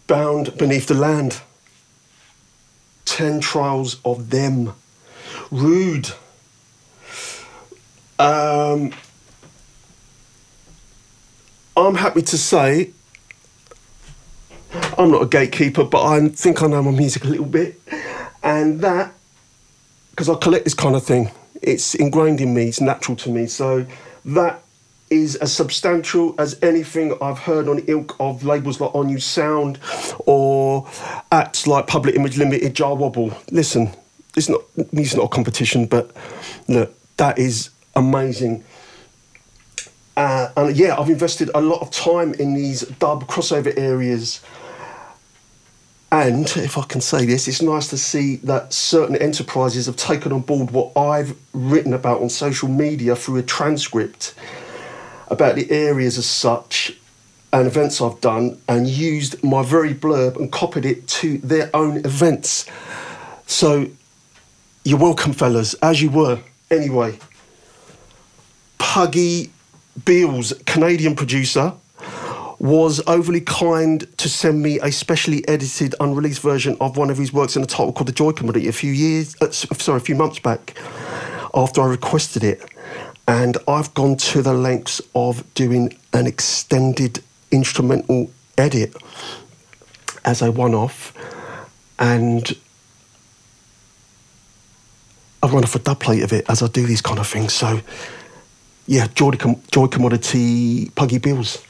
Bound Beneath the Land. 10 Trials of Them. Rude. I'm happy to say I'm not a gatekeeper, but I think I know my music a little bit. And that, because I collect this kind of thing, it's ingrained in me, it's natural to me. So that is as substantial as anything I've heard on ilk of labels like On You Sound or acts like Public Image Limited, Jar Wobble. Listen, music's not a competition, but look, that is amazing. And yeah, I've invested a lot of time in these dub crossover areas. And if I can say this, it's nice to see that certain enterprises have taken on board what I've written about on social media through a transcript about the areas as such and events I've done, and used my very blurb and copied it to their own events. So you're welcome, fellas, as you were. Anyway, Puggy Beals, Canadian producer, was overly kind to send me a specially edited, unreleased version of one of his works in a title called The Joy Commodity a few months back after I requested it. And I've gone to the lengths of doing an extended instrumental edit as a one-off, and I've run off a dub plate of it as I do these kind of things. So, yeah, Joy Commodity, Puggy Beals.